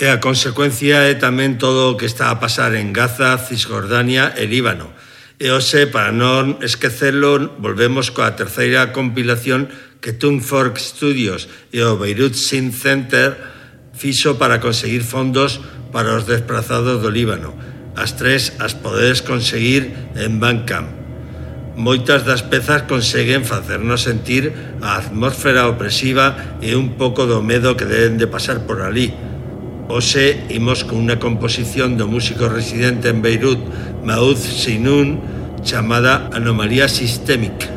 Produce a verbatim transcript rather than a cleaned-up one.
E a consecuencia é tamén todo o que está a pasar en Gaza, Cisjordania e Líbano. E hoxe, para non esquecelo, volvemos coa terceira compilación que Tungfork Studios e o Beirut Synth Center fixo para conseguir fondos para os desplazados do Líbano. As tres as podedes conseguir en Bandcamp. Moitas das pezas conseguen facernos sentir a atmósfera opresiva e un pouco do medo que deben de pasar por ali. Hoxe imos con unha composición do músico residente en Beirut, Maouz Sinoun, chamada Anomalía Systemic.